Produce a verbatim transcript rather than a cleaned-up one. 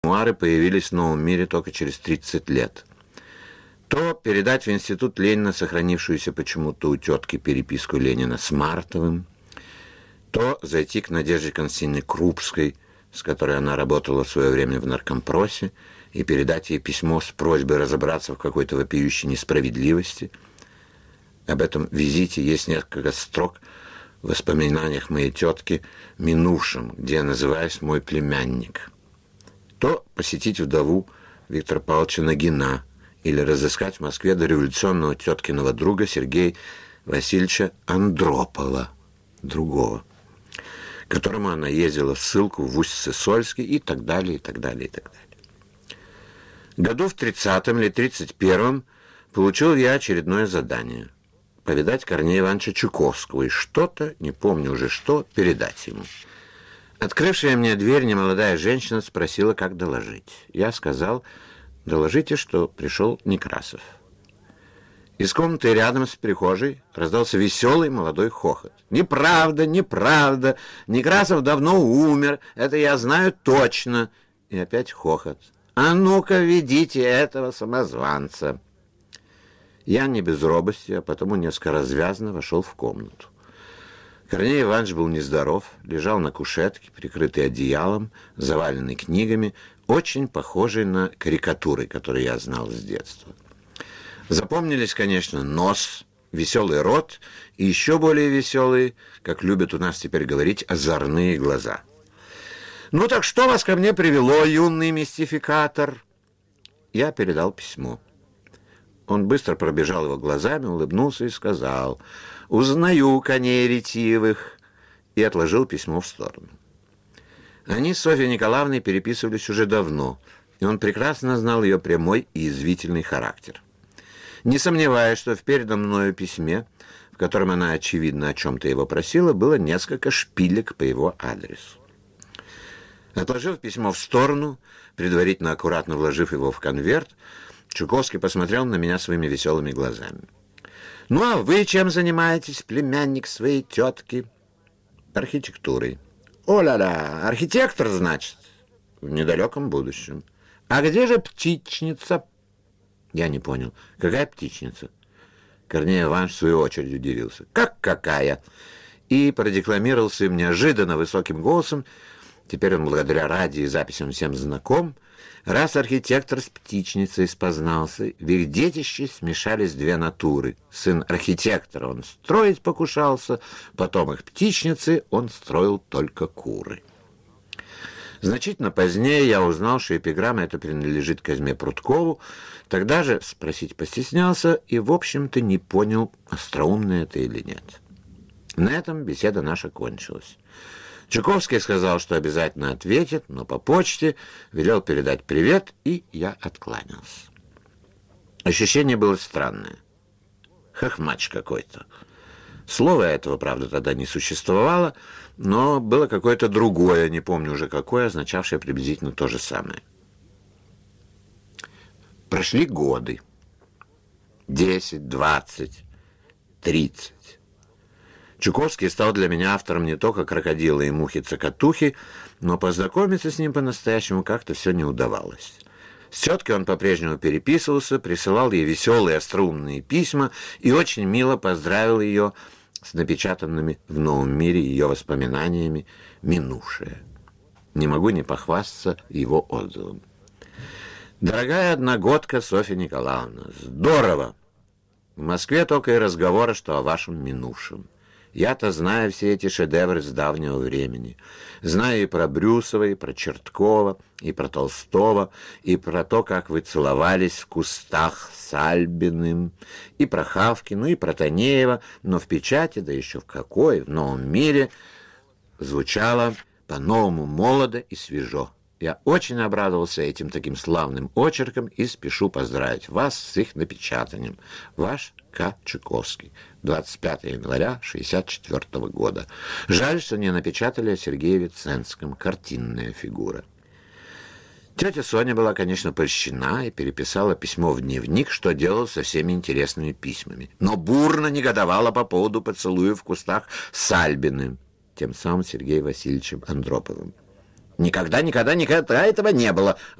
мемуары появились в «Новом мире» только через тридцать лет. То передать в Институт Ленина сохранившуюся почему-то у тетки переписку Ленина с Мартовым, то зайти к Надежде Константиновне Крупской, с которой она работала в свое время в наркомпросе, и передать ей письмо с просьбой разобраться в какой-то вопиющей несправедливости. Об этом визите есть несколько строк в воспоминаниях моей тетки минувшем, где я называюсь «мой племянник». То посетить вдову Виктора Павловича Нагина или разыскать в Москве дореволюционного теткиного друга Сергея Васильевича Андропова, другого, к которому она ездила в ссылку в Усть-Сысольске и так далее, и так далее, и так далее. Году в тридцатом или тридцать первом получил я очередное задание – повидать Корнея Ивановича Чуковского и что-то, не помню уже что, передать ему. Открывшая мне дверь немолодая женщина спросила, как доложить. Я сказал: доложите, что пришел Некрасов. Из комнаты рядом с прихожей раздался веселый молодой хохот. «Неправда, неправда! Некрасов давно умер, это я знаю точно!» И опять хохот. «А ну-ка, ведите этого самозванца!» Я не без робости, а потому несколько развязно вошел в комнату. Корней Иванович был нездоров, лежал на кушетке, прикрытый одеялом, заваленный книгами, очень похожий на карикатуры, которые я знал с детства. Запомнились, конечно, нос, веселый рот и еще более веселые, как любят у нас теперь говорить, озорные глаза. «Ну так что вас ко мне привело, юный мистификатор?» Я передал письмо. Он быстро пробежал его глазами, улыбнулся и сказал: «Узнаю коней ретивых», и отложил письмо в сторону. Они с Софьей Николаевной переписывались уже давно, и он прекрасно знал ее прямой и язвительный характер. Не сомневаясь, что в переданном мною письме, в котором она, очевидно, о чем-то его просила, было несколько шпилек по его адресу. Отложив письмо в сторону, предварительно аккуратно вложив его в конверт, Чуковский посмотрел на меня своими веселыми глазами. «Ну, а вы чем занимаетесь, племянник своей тетки?» «Архитектурой». «О-ля-ля, архитектор, значит?» «В недалеком будущем». «А где же птичница?» Я не понял. «Какая птичница?» Корней Иванович в свою очередь удивился. «Как какая?» И продекламировал своим неожиданно высоким голосом, теперь он благодаря радио и записям всем знаком: раз архитектор с птичницей спознался, в их детище смешались две натуры. Сын архитектора он строить покушался, потом их птичницы он строил только куры. Значительно позднее я узнал, что эпиграмма эта принадлежит Козьме Прудкову, тогда же спросить постеснялся и, в общем-то, не понял, остроумно это или нет. На этом беседа наша кончилась. Чуковский сказал, что обязательно ответит, но по почте, велел передать привет, и я откланялся. Ощущение было странное. Хохмач какой-то. Слова этого, правда, тогда не существовало, но было какое-то другое, не помню уже какое, означавшее приблизительно то же самое. Прошли годы. Десять, двадцать, тридцать. Чуковский стал для меня автором не только «Крокодила» и «Мухи-цокотухи», но познакомиться с ним по-настоящему как-то все не удавалось. С теткой он по-прежнему переписывался, присылал ей веселые остроумные письма и очень мило поздравил ее с напечатанными в «Новом мире» ее воспоминаниями «Минувшее». Не могу не похвастаться его отзывом. «Дорогая одногодка Софья Николаевна, здорово! В Москве только и разговора, что о вашем минувшем. Я-то знаю все эти шедевры с давнего времени. Знаю и про Брюсова, и про Черткова, и про Толстого, и про то, как вы целовались в кустах с Альбиным, и про Хавкину, и про Танеева, но в печати, да еще в какой, в «Новом мире», звучало по-новому молодо и свежо. Я очень обрадовался этим таким славным очерком и спешу поздравить вас с их напечатанием. Ваш К. Чуковский. двадцать пятого января шестьдесят четвёртого года. Жаль, что не напечатали о Сергее Виценском. Картинная фигура. Тетя Соня была, конечно, польщена и переписала письмо в дневник, что делал со всеми интересными письмами. Но бурно негодовала по поводу поцелуя в кустах с Альбиным, тем самым Сергеем Васильевичем Андроповым. Никогда, никогда, никогда этого не было.